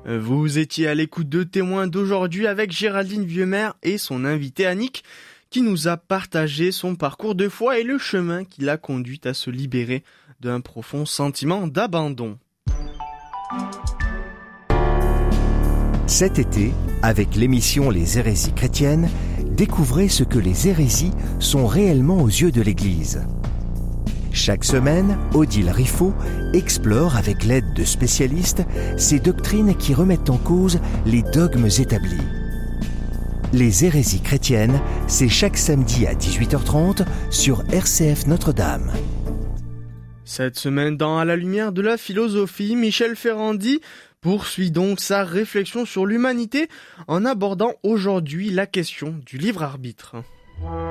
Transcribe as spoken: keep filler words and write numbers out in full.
Vous étiez à l'écoute de Témoins d'aujourd'hui avec Géraldine Vieuxmer et son invité Annick, qui nous a partagé son parcours de foi et le chemin qui l'a conduite à se libérer d'un profond sentiment d'abandon. Cet été, avec l'émission Les hérésies chrétiennes, découvrez ce que les hérésies sont réellement aux yeux de l'Église. Chaque semaine, Odile Riffaut explore avec l'aide de spécialistes ces doctrines qui remettent en cause les dogmes établis. Les hérésies chrétiennes, c'est chaque samedi à dix-huit heures trente sur R C F Notre-Dame. Cette semaine, dans À la lumière de la philosophie, Michel Ferrandi poursuit donc sa réflexion sur l'humanité en abordant aujourd'hui la question du libre arbitre.